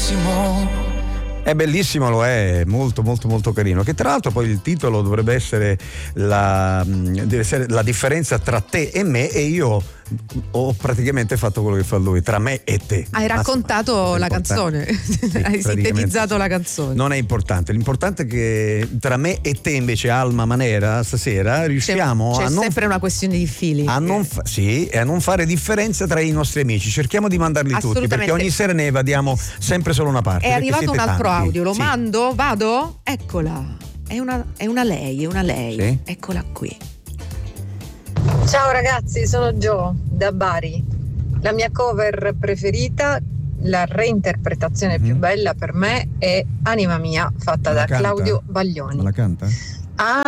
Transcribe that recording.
bellissimo. È bellissimo, lo è, molto molto molto carino. Che tra l'altro poi il titolo deve essere la differenza tra te e me, e io ho praticamente fatto quello che fa lui, tra me e te. Hai raccontato la canzone, sì, hai sintetizzato la canzone. Non è importante, l'importante è che tra me e te invece, Alma Manera, stasera riusciamo c'è a non... sempre una questione di feeling. A non fare differenza tra i nostri amici. Cerchiamo di mandarli tutti, perché ogni sera ne evadiamo sempre solo una parte. È arrivato un altro audio, lo sì. mando? Vado? Eccola, è una lei. Sì? Eccola qui. Ciao ragazzi, sono Jo da Bari. La mia cover preferita, la reinterpretazione più bella per me è Anima Mia, fatta da canta? Claudio Baglioni. Ma la canta?